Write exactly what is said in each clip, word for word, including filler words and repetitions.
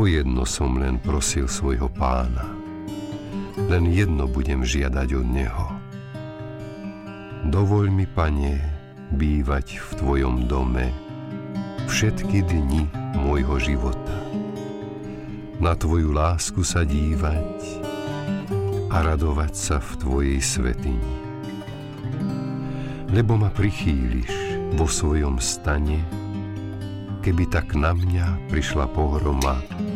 O jedno som len prosil svojho Pána. Len jedno budem žiadať od Neho. Dovoľ mi, Pane, bývať v Tvojom dome všetky dni môjho života. Na Tvoju lásku sa dívať a radovať sa v Tvojej svätyni. Lebo ma prichýliš vo svojom stane, keby tak na mňa prišla pohroma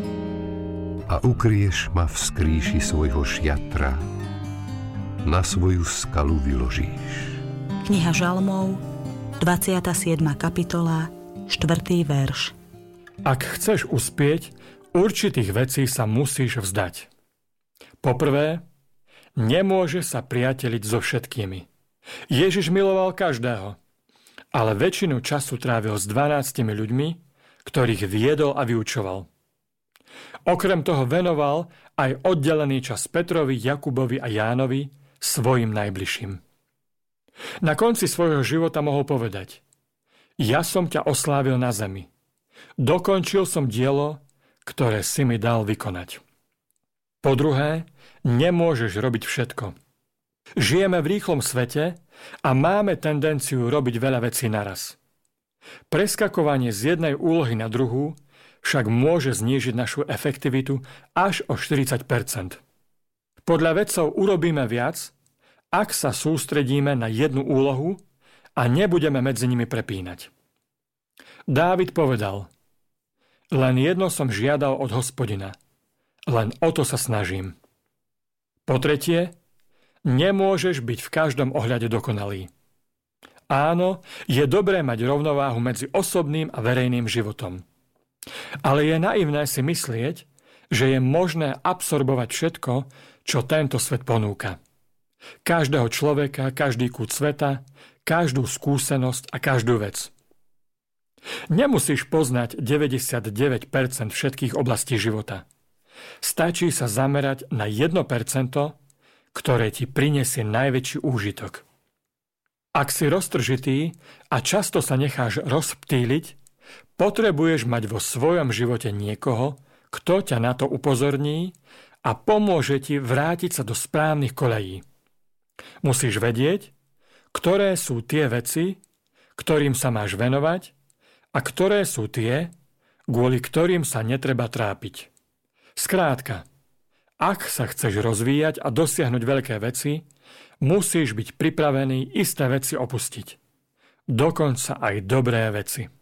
a ukryješ ma v skrýši svojho šiatra, na svoju skalu vyložíš. Kniha Žalmov, dvadsiata siedma kapitola, štvrtý verš. Ak chceš uspieť, určitých vecí sa musíš vzdať. Poprvé, nemôže sa priateliť so všetkými. Ježiš miloval každého, ale väčšinu času trávil s dvanástimi ľuďmi, ktorých viedol a vyučoval. Okrem toho venoval aj oddelený čas Petrovi, Jakubovi a Jánovi, svojim najbližším. Na konci svojho života mohol povedať: Ja som ťa oslávil na zemi. Dokončil som dielo, ktoré si mi dal vykonať. Po druhé, nemôžeš robiť všetko. Žijeme v rýchlom svete a máme tendenciu robiť veľa vecí naraz. Preskakovanie z jednej úlohy na druhú však môže znížiť našu efektivitu až o štyridsať percent. Podľa vedcov urobíme viac, ak sa sústredíme na jednu úlohu a nebudeme medzi nimi prepínať. Dávid povedal: Len jedno som žiadal od Hospodina, len o to sa snažím. Po tretie, nemôžeš byť v každom ohľade dokonalý. Áno, je dobré mať rovnováhu medzi osobným a verejným životom. Ale je naivné si myslieť, že je možné absorbovať všetko, čo tento svet ponúka. Každého človeka, každý kút sveta, každú skúsenosť a každú vec. Nemusíš poznať deväťdesiatdeväť percent všetkých oblastí života. Stačí sa zamerať na jedno percento, ktoré ti prinesie najväčší úžitok. Ak si roztržitý a často sa necháš rozptýliť, potrebuješ mať vo svojom živote niekoho, kto ťa na to upozorní a pomôže ti vrátiť sa do správnych koľají. Musíš vedieť, ktoré sú tie veci, ktorým sa máš venovať, a ktoré sú tie, kvôli ktorým sa netreba trápiť. Skrátka, ak sa chceš rozvíjať a dosiahnuť veľké veci, musíš byť pripravený isté veci opustiť. Dokonca aj dobré veci.